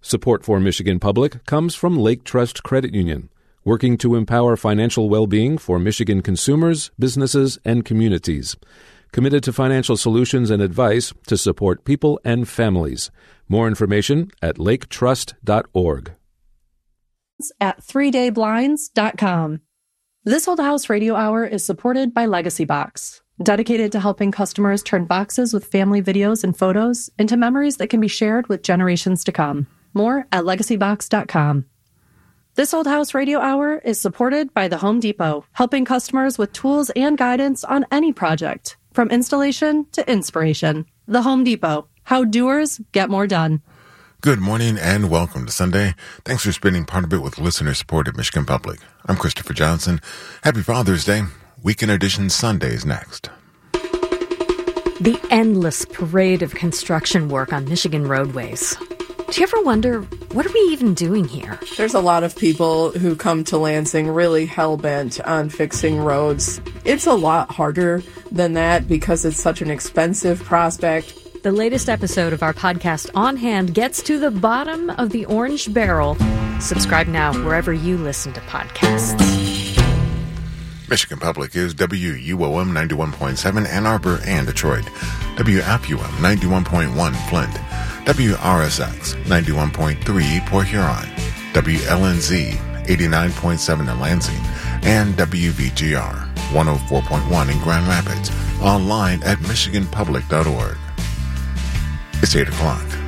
Support for Michigan Public comes from Lake Trust Credit Union, working to empower financial well-being for Michigan consumers, businesses, and communities. Committed to financial solutions and advice to support people and families. More information at laketrust.org. At 3dayblinds.com. This Old House Radio Hour is supported by Legacy Box, dedicated to helping customers turn boxes with family videos and photos into memories that can be shared with generations to come. More at legacybox.com. This Old House Radio Hour is supported by the Home Depot, helping customers with tools and guidance on any project, from installation to inspiration. The Home Depot, how doers get more done. Good morning and welcome to Sunday. Thanks for spending part of it with listener-supported Michigan Public. I'm Christopher Johnson. Happy Father's Day. Weekend Edition Sunday is next. The endless parade of construction work on Michigan roadways. Do you ever wonder, what are we even doing here? There's a lot of people who come to Lansing really hell-bent on fixing roads. It's a lot harder than that because it's such an expensive prospect. The latest episode of our podcast On Hand gets to the bottom of the orange barrel. Subscribe now wherever you listen to podcasts. Michigan Public is WUOM 91.7 Ann Arbor and Detroit, WFUM 91.1 Flint, WRSX 91.3 Port Huron, WLNZ 89.7 in Lansing, and WVGR 104.1 in Grand Rapids, online at michiganpublic.org. It's 8 o'clock.